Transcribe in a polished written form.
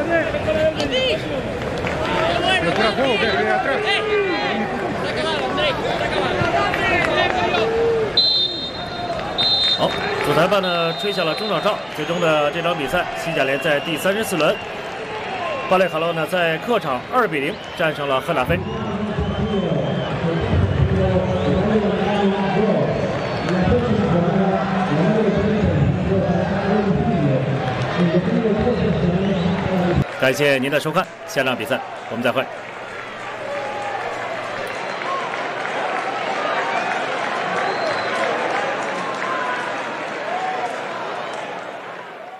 好，主裁判呢吹响了中场哨，最终的这场比赛，西甲联赛第34轮，巴列卡洛呢在客场2比0战胜了赫纳菲。感谢您的收看，下场比赛我们再会。